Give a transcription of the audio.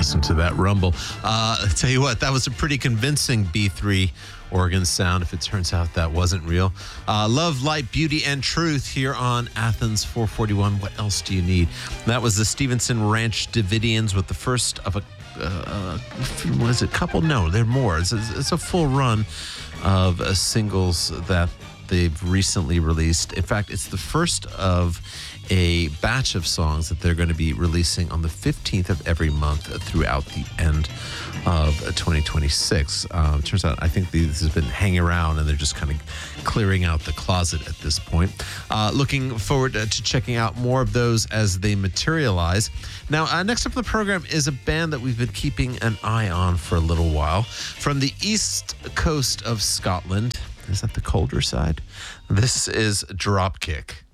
listen to that rumble. I tell you what, that was a pretty convincing B3 organ sound, if it turns out that wasn't real. Love, Light, Beauty, and Truth here on Athens 441. What else do you need? That was the Stevenson Ranch Davidians with the first of a what is it? Couple? No, there are more. It's a full run of singles that they've recently released. In fact, it's the first of a batch of songs that they're going to be releasing on the 15th of every month throughout the end of 2026. Turns out, I think this has been hanging around and they're just kind of clearing out the closet at this point. Looking forward to checking out more of those as they materialize. Now, next up on the program is a band that we've been keeping an eye on for a little while. From the east coast of Scotland. Is that the colder side? This is Dropkick.